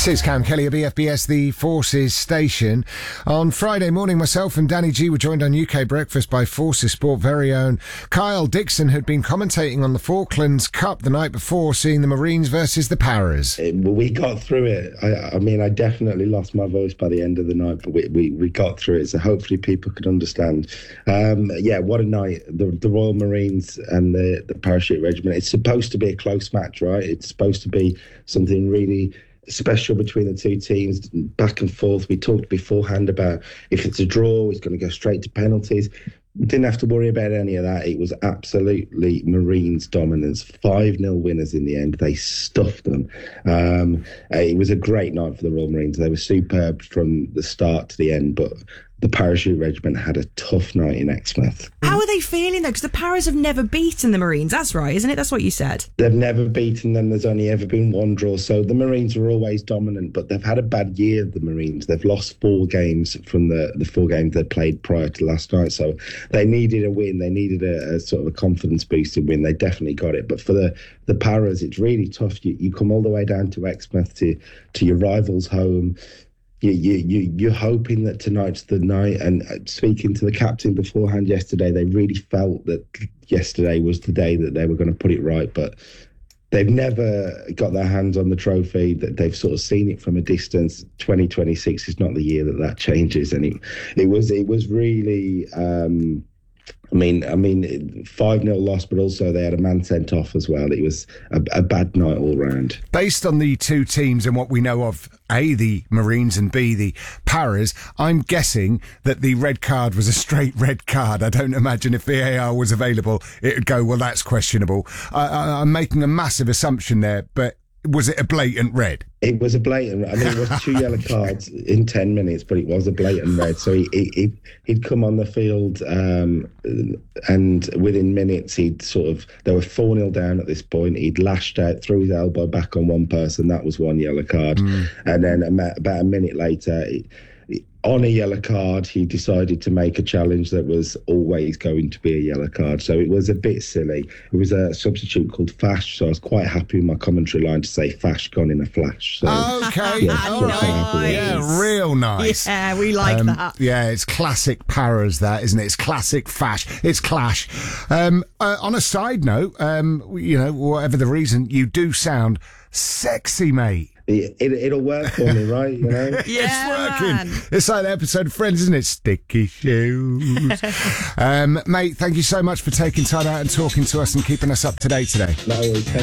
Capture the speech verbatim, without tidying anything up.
This is Cam Kelly of B F B S, the Forces station. On Friday morning, myself and Danny G were joined on U K Breakfast by Forces Sport very own Kyle Dixon, who'd been commentating on the Falklands Cup the night before, seeing the Marines versus the Paras. It, we got through it. I, I mean, I definitely lost my voice by the end of the night, but we, we, we got through it, so hopefully people could understand. Um, yeah, what a night. The, the Royal Marines and the, the Parachute Regiment. It's supposed to be a close match, right? It's supposed to be something really special between the two teams, back and forth. We talked beforehand about if it's a draw, it's going to go straight to penalties. We didn't have to worry about any of that. It was absolutely Marines dominance. five nil winners in the end. They stuffed them. Um, it was a great night for the Royal Marines. They were superb from the start to the end, but the Parachute Regiment had a tough night in Exmouth. How are they feeling though? Because the Paras have never beaten the Marines. That's right, isn't it? That's what you said. They've never beaten them. There's only ever been one draw. So the Marines are always dominant, but they've had a bad year, the Marines. They've lost four games from the, the four games they played prior to last night. So they needed a win. They needed a, a sort of a confidence boosting win. They definitely got it. But for the, the Paras, it's really tough. You, you come all the way down to Exmouth, to, to your rival's home. You, you, you, you're hoping that tonight's the night, and speaking to the captain beforehand yesterday, they really felt that yesterday was the day that they were going to put it right, but they've never got their hands on the trophy. That they've sort of seen it from a distance. twenty twenty-six is not the year that that changes, and it, it was it was really. Um, I mean, I mean, five nil loss, but also they had a man sent off as well. It was a, a bad night all round. Based on the two teams and what we know of, A, the Marines, and B, the Paras, I'm guessing that the red card was a straight red card. I don't imagine if V A R was available, it would go, well, that's questionable. I, I, I'm making a massive assumption there, but was it a blatant red? It was a blatant. I mean, it was two yellow cards in ten minutes, but it was a blatant red. So he, he he'd come on the field, um, and within minutes he'd sort of. They were four nil down at this point. He'd lashed out, threw his elbow back on one person. That was one yellow card, mm. and then about a minute later. He, On a yellow card, he decided to make a challenge that was always going to be a yellow card. So it was a bit silly. It was a substitute called Fash, so I was quite happy in my commentary line to say Fash gone in a flash. So, okay, yeah, all right. Yeah, real nice. Yeah, we like um, that. Yeah, it's classic Paras, that, isn't it? It's classic Fash. It's clash. Um, uh, on a side note, um, you know, whatever the reason, you do sound sexy, mate. It, it, it'll work for me, right? You know? Yeah, it's working. Man. It's like the episode of Friends, isn't it? Sticky shoes. um, mate, thank you so much for taking time out and talking to us and keeping us up to date today. No worries.